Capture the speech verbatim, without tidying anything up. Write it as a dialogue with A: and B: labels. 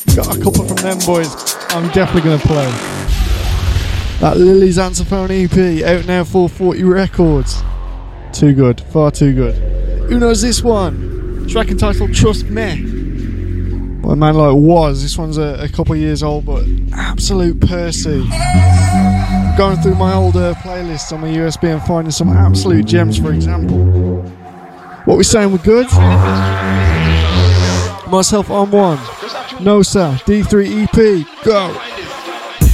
A: Got a couple from them boys I'm definitely going to play. That Lily's Antiphone E P, out now, four forty Records. Too good, far too good. Who knows this one? Track entitled Trust Me. By a man like Was. This one's a, a couple of years old, but absolute Percy. Going through my older playlists on my U S B and finding some absolute gems, for example. What we saying, we're good? Myself on one. Nosa, D three E P, go!